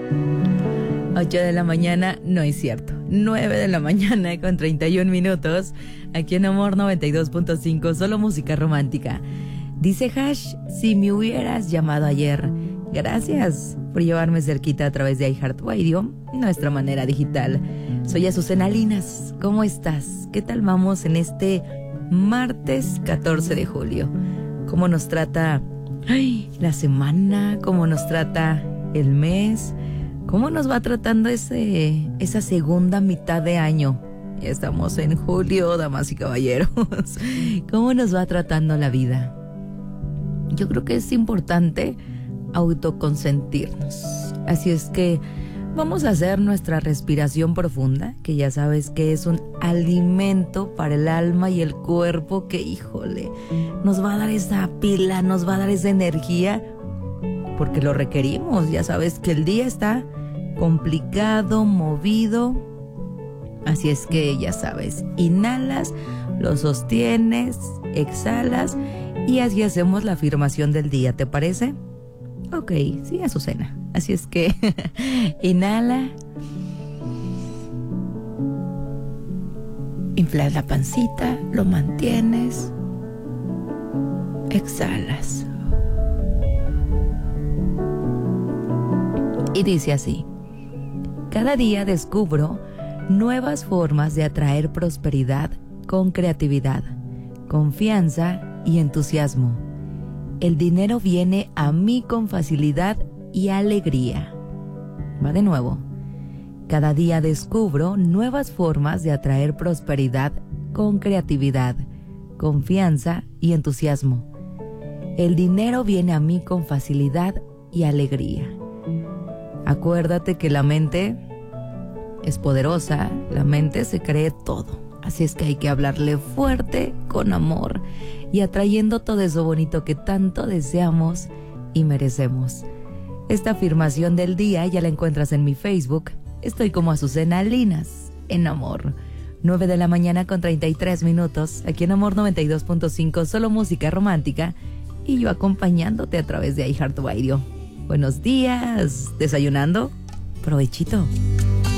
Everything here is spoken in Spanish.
8 de la mañana, no es cierto. 9 de la mañana con 31 minutos. Aquí en Amor 92.5, solo música romántica. Dice Hash, si me hubieras llamado ayer. Gracias por llevarme cerquita a través de iHeartRadio, nuestra manera digital. Soy Azucena Linas. ¿Cómo estás? ¿Qué tal vamos en este martes 14 de julio? ¿Cómo nos trata la semana? ¿Cómo nos trata el mes? ¿Cómo nos va tratando esa segunda mitad de año? Ya estamos en julio, damas y caballeros. ¿Cómo nos va tratando la vida? Yo creo que es importante autoconsentirnos. Así es que vamos a hacer nuestra respiración profunda, que ya sabes que es un alimento para el alma y el cuerpo que, híjole, nos va a dar esa pila, nos va a dar esa energía, porque lo requerimos. Ya sabes que el día está complicado, movido. Así es que ya sabes, inhalas, lo sostienes, exhalas y así hacemos la afirmación del día, ¿te parece? Ok, sí, Azucena. Así es que inhala, inflas la pancita, lo mantienes, exhalas. Y dice así: cada día descubro nuevas formas de atraer prosperidad con creatividad, confianza y entusiasmo. El dinero viene a mí con facilidad y alegría. Va de nuevo. Cada día descubro nuevas formas de atraer prosperidad con creatividad, confianza y entusiasmo. El dinero viene a mí con facilidad y alegría. Acuérdate que la mente es poderosa, la mente se cree todo. Así es que hay que hablarle fuerte, con amor y atrayendo todo eso bonito que tanto deseamos y merecemos. Esta afirmación del día ya la encuentras en mi Facebook. Estoy como Azucena Linas, en Amor. 9 de la mañana con 33 minutos, aquí en Amor 92.5, solo música romántica, y yo acompañándote a través de iHeartRadio. Buenos días, ¿desayunando? Provechito.